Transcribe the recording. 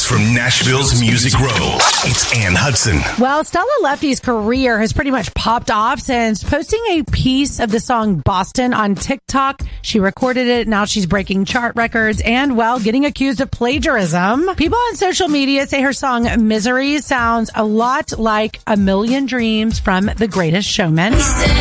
news from Nashville's Music Row. It's Ann Hudson. Well, Stella Lefty's career has pretty much popped off since posting a piece of the song Boston on TikTok. She recorded it. Now she's breaking chart records and, well, getting accused of plagiarism. People on social media say her song Misery sounds a lot like A Million Dreams from The Greatest Showman.